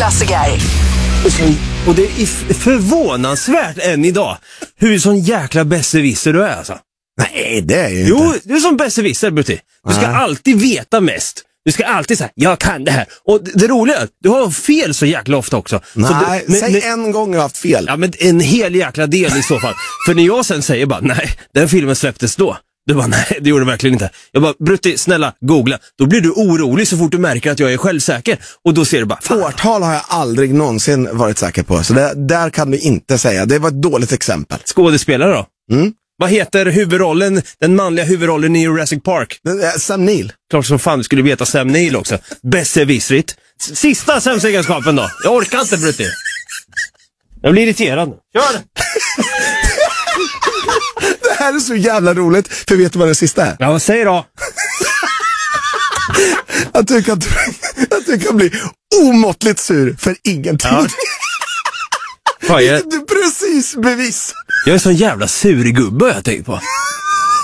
klassiker. Och det är förvånansvärt än idag hur sån jäkla besserwisser du är alltså. Nej, det är ju inte. Jo, du är som besserwisser, Brutti. Du ska alltid veta mest. Du ska alltid säga, jag kan det här. Och det roliga är, du har fel så jäkla ofta också. Nej, så säg en gång jag har haft fel. Ja, men en hel jäkla del i så fall. För när jag sen säger bara, nej, den filmen släpptes då. Du bara, nej, det gjorde det verkligen inte. Jag bara, Brutti, snälla, googla. Då blir du orolig så fort du märker att jag är självsäker. Och då ser du bara, fan. Årtal har jag aldrig någonsin varit säker på. Så där kan du inte säga. Det var ett dåligt exempel. Skådespelare då? Vad heter huvudrollen, den manliga huvudrollen i Jurassic Park? Sam Neill. Klart som fan du skulle veta Sam Neill också. Besserwissrigt. Sista sämstegenskapen då. Jag orkar inte, Brutti. Jag blir irriterad. Kör! Det här är så jävla roligt. För vet du vad den sista är? Ja, vad säger då? Att du kan bli omåttligt sur för ingenting. Ja. Fan, Du precis bevis. jag är sån jävla surgubbe, jag tänkt på.